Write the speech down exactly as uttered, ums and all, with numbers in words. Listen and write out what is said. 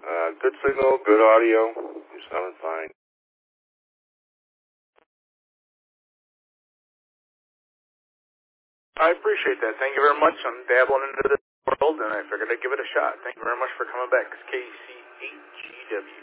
Uh, good signal, good audio. You're sounding fine. I appreciate that. Thank you very much. I'm dabbling into this world, and I figured I'd give it a shot. Thank you very much for coming back. K C eight G W.